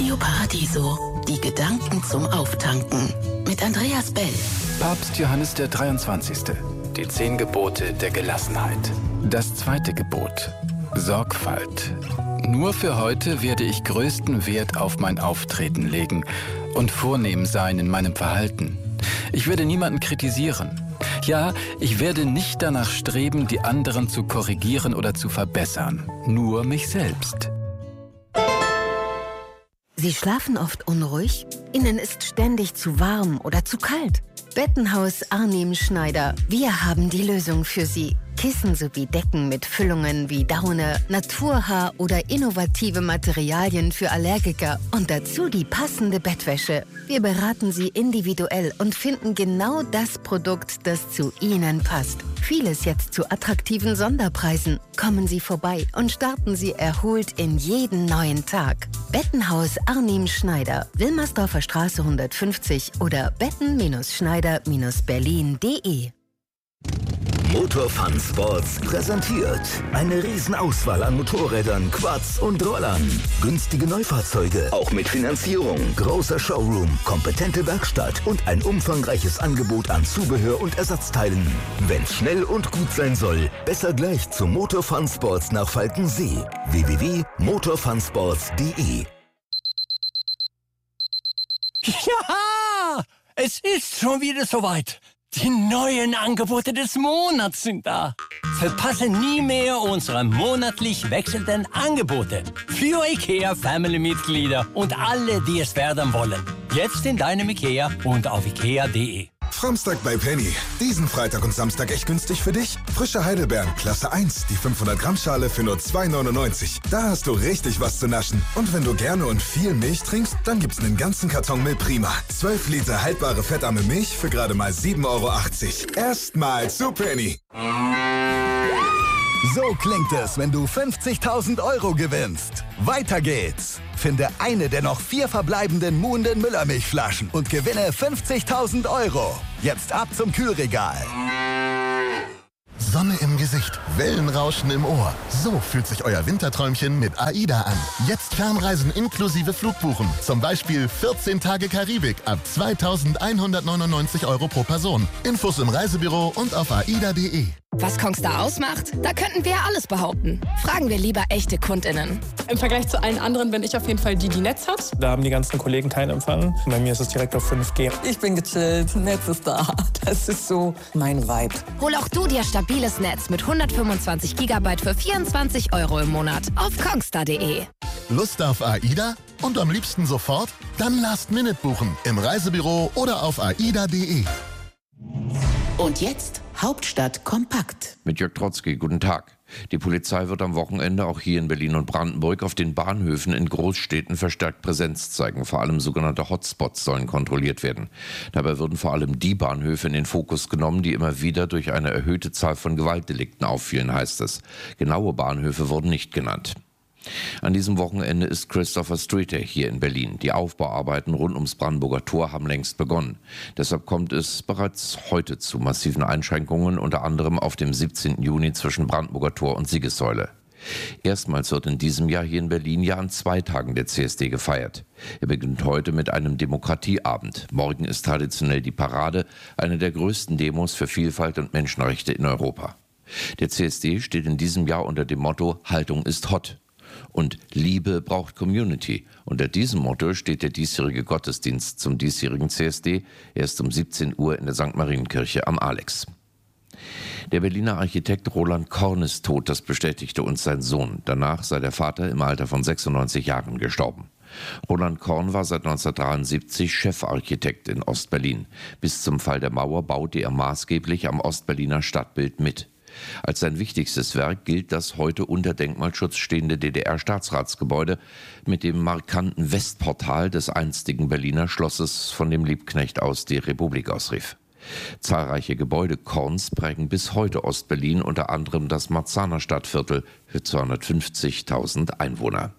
Radio Paradiso. Die Gedanken zum Auftanken. Mit Andreas Bell. Papst Johannes der 23. Die 10 Gebote der Gelassenheit. Das 2. Gebot. Sorgfalt. Nur für heute werde ich größten Wert auf mein Auftreten legen und vornehm sein in meinem Verhalten. Ich werde niemanden kritisieren. Ja, ich werde nicht danach streben, die anderen zu korrigieren oder zu verbessern. Nur mich selbst. Sie schlafen oft unruhig? Ihnen ist ständig zu warm oder zu kalt? Bettenhaus Arnim Schneider. Wir haben die Lösung für Sie. Kissen sowie Decken mit Füllungen wie Daune, Naturhaar oder innovative Materialien für Allergiker und dazu die passende Bettwäsche. Wir beraten Sie individuell und finden genau das Produkt, das zu Ihnen passt. Vieles jetzt zu attraktiven Sonderpreisen. Kommen Sie vorbei und starten Sie erholt in jeden neuen Tag. Bettenhaus Arnim Schneider, Wilmersdorfer Straße 150 oder betten-schneider-berlin.de. Motor Fun Sports präsentiert eine Riesenauswahl an Motorrädern, Quads und Rollern. Günstige Neufahrzeuge, auch mit Finanzierung, großer Showroom, kompetente Werkstatt und ein umfangreiches Angebot an Zubehör und Ersatzteilen. Wenn's schnell und gut sein soll, besser gleich zu Motor Fun Sports nach Falkensee. www.motorfunsports.de. Ja, es ist schon wieder soweit. Die neuen Angebote des Monats sind da. Verpasse nie mehr unsere monatlich wechselnden Angebote. Für IKEA-Family-Mitglieder und alle, die es werden wollen. Jetzt in deinem IKEA und auf ikea.de. Samstag bei Penny. Diesen Freitag und Samstag echt günstig für dich? Frische Heidelbeeren, Klasse 1, die 500-Gramm-Schale für nur 2,99. Da hast du richtig was zu naschen. Und wenn du gerne und viel Milch trinkst, dann gibt's einen ganzen Karton Milch Prima. 12 Liter haltbare fettarme Milch für gerade mal 7,80 Euro. Erstmal zu Penny. So klingt es, wenn du 50.000 Euro gewinnst. Weiter geht's. Finde eine der noch 4 verbleibenden Muhnden Müllermilchflaschen und gewinne 50.000 Euro. Jetzt ab zum Kühlregal. Sonne im Gesicht, Wellenrauschen im Ohr. So fühlt sich euer Winterträumchen mit AIDA an. Jetzt Fernreisen inklusive Flugbuchen. Zum Beispiel 14 Tage Karibik ab 2.199 Euro pro Person. Infos im Reisebüro und auf aida.de. Was Kongstar ausmacht? Da könnten wir alles behaupten. Fragen wir lieber echte KundInnen. Im Vergleich zu allen anderen bin ich auf jeden Fall die Netz hat. Da haben die ganzen Kollegen keinen Empfang. Bei mir ist es direkt auf 5G. Ich bin gechillt, Netz ist da. Das ist so mein Vibe. Hol auch du dir stabiles Netz mit 125 GB für 24 Euro im Monat auf kongstar.de. Lust auf AIDA? Und am liebsten sofort? Dann Last Minute buchen. Im Reisebüro oder auf aida.de. Und jetzt Hauptstadt kompakt. Mit Jörg Trotzki, guten Tag. Die Polizei wird am Wochenende auch hier in Berlin und Brandenburg auf den Bahnhöfen in Großstädten verstärkt Präsenz zeigen. Vor allem sogenannte Hotspots sollen kontrolliert werden. Dabei würden vor allem die Bahnhöfe in den Fokus genommen, die immer wieder durch eine erhöhte Zahl von Gewaltdelikten auffielen, heißt es. Genaue Bahnhöfe wurden nicht genannt. An diesem Wochenende ist Christopher Street Day hier in Berlin. Die Aufbauarbeiten rund ums Brandenburger Tor haben längst begonnen. Deshalb kommt es bereits heute zu massiven Einschränkungen, unter anderem auf dem 17. Juni zwischen Brandenburger Tor und Siegessäule. Erstmals wird in diesem Jahr hier in Berlin ja an 2 Tagen der CSD gefeiert. Er beginnt heute mit einem Demokratieabend. Morgen ist traditionell die Parade, eine der größten Demos für Vielfalt und Menschenrechte in Europa. Der CSD steht in diesem Jahr unter dem Motto Haltung ist hot. Und Liebe braucht Community. Unter diesem Motto steht der diesjährige Gottesdienst zum diesjährigen CSD, erst um 17 Uhr in der St. Marienkirche am Alex. Der Berliner Architekt Roland Korn ist tot, das bestätigte uns sein Sohn. Danach sei der Vater im Alter von 96 Jahren gestorben. Roland Korn war seit 1973 Chefarchitekt in Ostberlin. Bis zum Fall der Mauer baute er maßgeblich am Ostberliner Stadtbild mit. Als sein wichtigstes Werk gilt das heute unter Denkmalschutz stehende DDR-Staatsratsgebäude mit dem markanten Westportal des einstigen Berliner Schlosses, von dem Liebknecht aus die Republik ausrief. Zahlreiche Gebäude Korns prägen bis heute Ostberlin, unter anderem das Marzahner Stadtviertel für 250.000 Einwohner.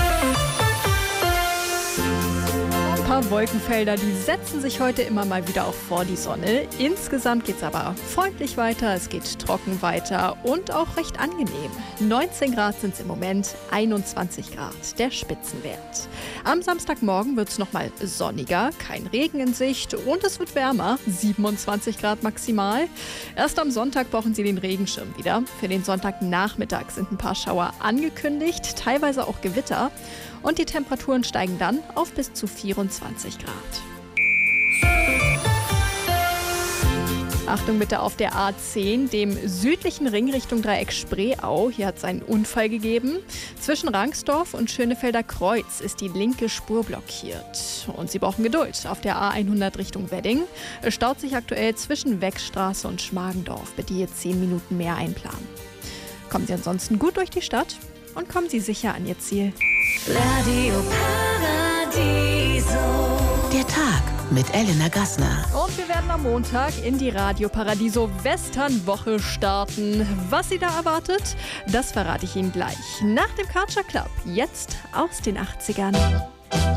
Ein paar Wolkenfelder, die setzen sich heute immer mal wieder auch vor die Sonne. Insgesamt geht es aber freundlich weiter, es geht trocken weiter und auch recht angenehm. 19 Grad sind es im Moment, 21 Grad der Spitzenwert. Am Samstagmorgen wird es nochmal sonniger, kein Regen in Sicht und es wird wärmer, 27 Grad maximal. Erst am Sonntag brauchen Sie den Regenschirm wieder. Für den Sonntagnachmittag sind ein paar Schauer angekündigt, teilweise auch Gewitter. Und die Temperaturen steigen dann auf bis zu 24 Grad. Achtung bitte auf der A10, dem südlichen Ring Richtung Dreieck Spreeau. Hier hat es einen Unfall gegeben. Zwischen Rangsdorf und Schönefelder Kreuz ist die linke Spur blockiert. Und Sie brauchen Geduld. Auf der A100 Richtung Wedding staut sich aktuell zwischen Weckstraße und Schmargendorf. Bitte hier 10 Minuten mehr einplanen. Kommen Sie ansonsten gut durch die Stadt und kommen Sie sicher an Ihr Ziel. Radio Paradiso. Der Tag mit Elena Gassner. Und wir werden am Montag in die Radio Paradiso Westernwoche starten. Was Sie da erwartet, das verrate ich Ihnen gleich. Nach dem Culture Club, jetzt aus den 80ern.